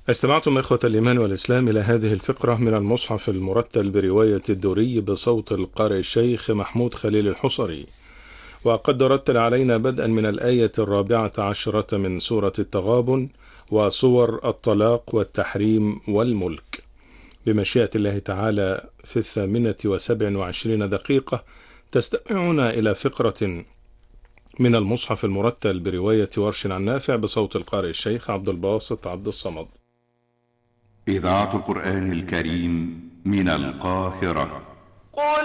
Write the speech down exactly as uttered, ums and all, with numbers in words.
استمعتم إخوة الإيمان والإسلام إلى هذه الفقرة من المصحف المرتل برواية الدوري بصوت القارئ الشيخ محمود خليل الحصري. وقد رتل علينا بدءا من الآية الرابعة عشرة من سورة التغابن وصور الطلاق والتحريم والملك. بمشيئة الله تعالى في الثامنة وسبع وعشرين دقيقة تستمعون إلى فقرة من المصحف المرتل برواية ورش عن نافع بصوت القارئ الشيخ عبد الباسط عبد الصمد. إذاعة القرآن الكريم من القاهرة.